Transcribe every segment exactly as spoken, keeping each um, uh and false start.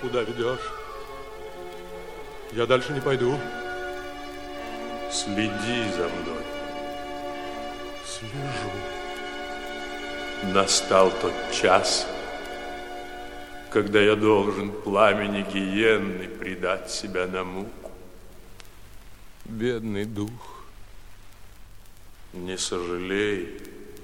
куда ведешь? Я дальше не пойду. Следи за мной. Слежу. Настал тот час, когда я должен пламени гиенны предать себя на муку. Бедный дух. Не сожалей,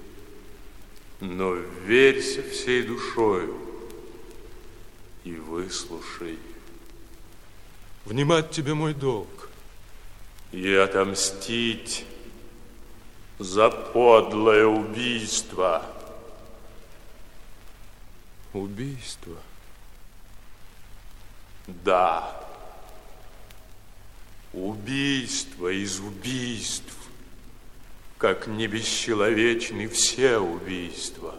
но верься всей душою и выслушай. Внимать тебе мой долг. И отомстить за подлое убийство. Убийство? Да. Убийство из убийств, как не бесчеловечны все убийства.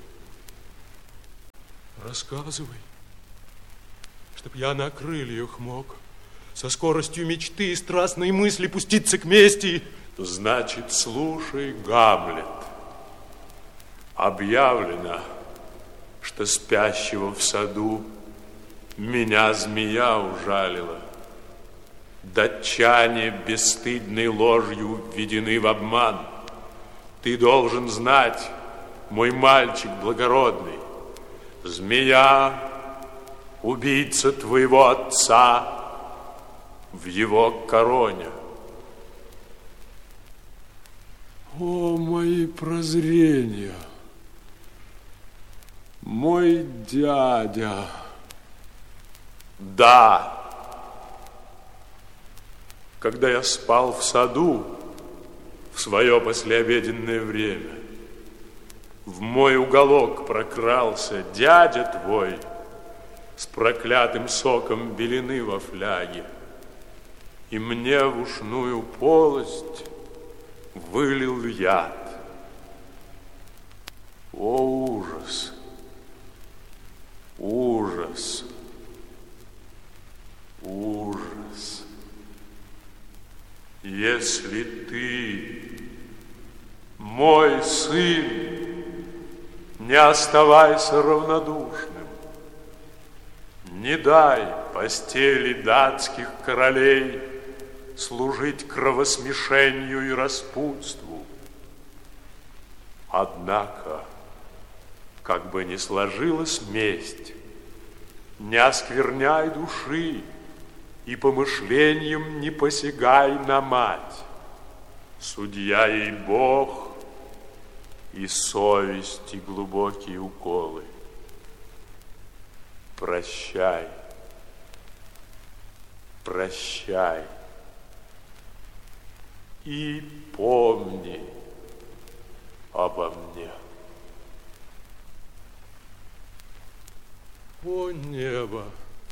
Рассказывай, чтоб я на крыльях мог со скоростью мечты и страстной мысли пуститься к мести. Значит, слушай, Гамлет. Объявлено, что спящего в саду меня змея ужалила. Датчане бесстыдной ложью введены в обман. Ты должен знать, мой мальчик благородный, змея, убийца твоего отца в его короне. О, мои прозрения! Мой дядя! Да! Когда я спал в саду в свое послеобеденное время, в мой уголок прокрался дядя твой с проклятым соком белины во фляге, и мне в ушную полость вылил яд. О, ужас! Ужас! Ужас! Если ты, мой сын, не оставайся равнодушным, не дай постели датских королей служить кровосмешению и распутству. Однако, как бы ни сложилась месть, не оскверняй души и помышлением не посягай на мать. Судья ей Бог, и совести глубокие уколы. Прощай, прощай. И помни обо мне. О, небо!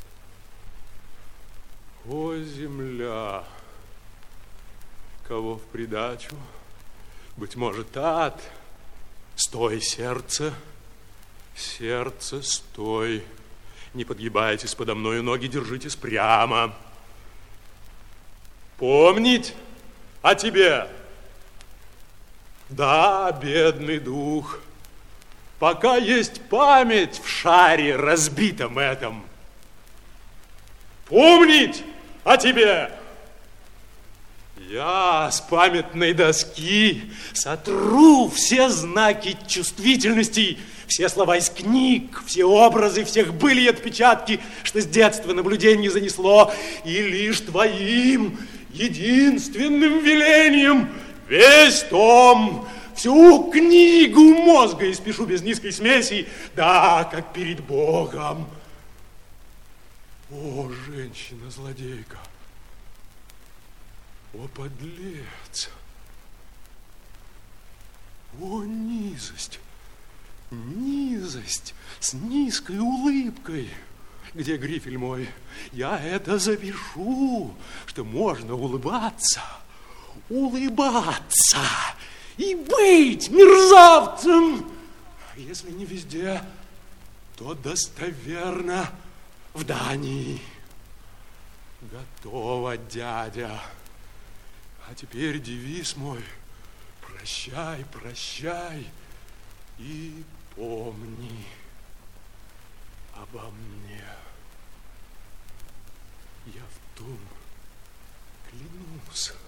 О, земля! Кого в придачу? Быть может, ад? Стой, сердце! Сердце, стой! Не подгибайтесь подо мною, ноги держитесь прямо. Помнить о тебе? Да, бедный дух, пока есть память в шаре разбитом этом. Помнить о тебе? Я с памятной доски сотру все знаки чувствительности, все слова из книг, все образы, всех были отпечатки, что с детства наблюдение занесло, и лишь твоим единственным велением весь том, всю книгу мозга испишу без низкой смеси, да, как перед Богом. О, женщина-злодейка! О, подлец! О, низость! Низость с низкой улыбкой! Где грифель мой? Я это запишу, что можно улыбаться, улыбаться и быть мерзавцем. Если не везде, то достоверно в Дании. Готово, дядя. А теперь девиз мой: прощай, прощай и помни обо мне. в том, клянусь.